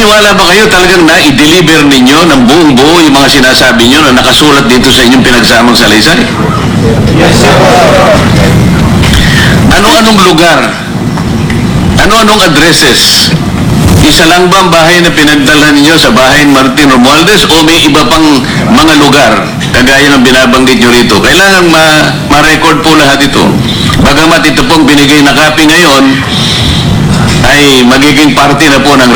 naniniwala ba kayo talagang na-deliver ninyo ng buong buo yung mga sinasabi nyo na nakasulat dito sa inyong pinagsamang salaysay? Ano-anong lugar? Ano-anong addresses? Isa lang ba ang bahay na pinagdalhan ninyo sa bahay ni Martin Romualdez o may iba pang mga lugar kagaya ng binabanggit nyo rito? Kailangan ma-record po lahat ito. Bagamat ito pong binigay na copy ngayon ay magiging parte na po ng